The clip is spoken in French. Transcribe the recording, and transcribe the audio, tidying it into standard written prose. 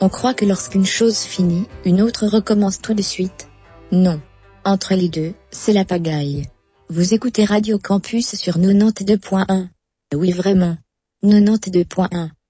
On croit que lorsqu'une chose finit, une autre recommence tout de suite. Non. Entre les deux, c'est la pagaille. Vous écoutez Radio Campus sur 92.1. Oui vraiment. 92.1.